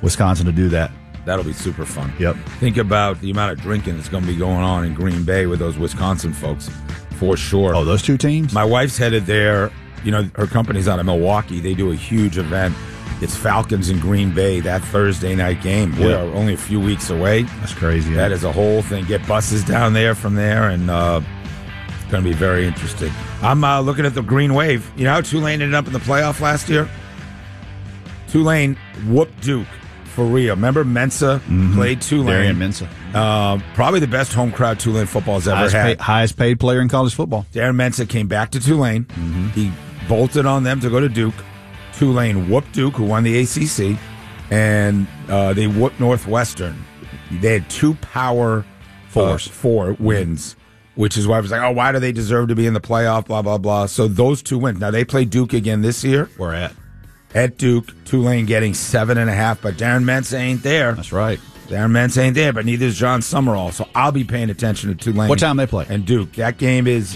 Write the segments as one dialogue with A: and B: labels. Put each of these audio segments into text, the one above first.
A: Wisconsin to do that.
B: That'll be super fun.
A: Yep.
B: Think about the amount of drinking that's going to be going on in Green Bay with those Wisconsin folks, for sure.
A: Oh, those two teams?
B: My wife's headed there. You know, her company's out of Milwaukee. They do a huge event. It's Falcons in Green Bay, that Thursday night game. We're only a few weeks away.
A: That's crazy. Yeah.
B: That is a whole thing. Get buses down there from there, and it's going to be very interesting. I'm looking at the Green Wave. You know how Tulane ended up in the playoff last year? Tulane whooped Duke. For real. Remember Mensa played Tulane.
A: Darian Mensa.
B: Probably the best home crowd Tulane football's ever had.
A: Highest paid player in college football.
B: Darren Mensa came back to Tulane. He bolted on them to go to Duke. Tulane whooped Duke, who won the ACC, and they whooped Northwestern. They had two power four wins, which is why I was like, oh, why do they deserve to be in the playoff, blah, blah, blah. So those two wins. Now, they play Duke again this year.
A: Where at?
B: At Duke, Tulane getting 7.5, but Darren Mensa ain't there.
A: That's right.
B: Darren Mensa ain't there, but neither is John Summerall. So I'll be paying attention to Tulane.
A: What time they play?
B: And Duke. That game is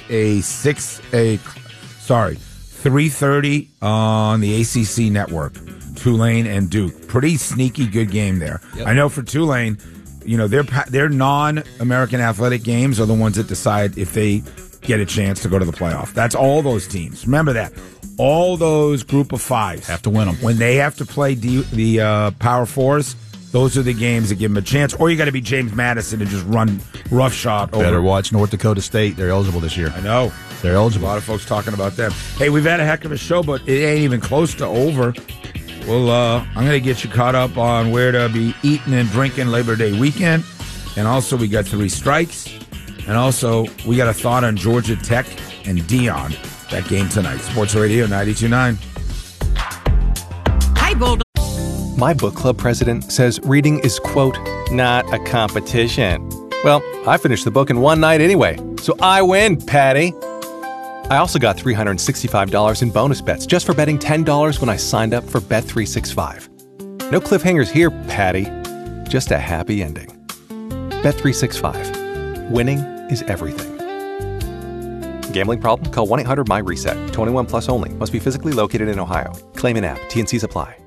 B: 3:30 on the ACC network. Tulane and Duke. Pretty sneaky good game there. Yep. I know for Tulane, you know, their non-American athletic games are the ones that decide if they get a chance to go to the playoff. That's all those teams. Remember that. All those group of fives
A: have to win them.
B: When they have to play the Power Fours, those are the games that give them a chance. Or you got to be James Madison and just run roughshog over.
A: Better watch North Dakota State. They're eligible this year.
B: I know.
A: They're eligible.
B: A lot of folks talking about them. Hey, we've had a heck of a show, but it ain't even close to over. Well, I'm going to get you caught up on where to be eating and drinking Labor Day weekend. And also, we got 3 strikes. And also, we got a thought on Georgia Tech and Dion. That game tonight. Sports Radio 92.9.
C: Hi, Bulldog.
D: My book club president says reading is, quote, not a competition. Well, I finished the book in one night anyway, so I win, Patty. I also got $365 in bonus bets just for betting $10 when I signed up for Bet365. No cliffhangers here, Patty. Just a happy ending. Bet365. Winning is everything. Gambling problem? Call 1-800-MY-RESET. 21 plus only. Must be physically located in Ohio. Claim in app. T&Cs apply.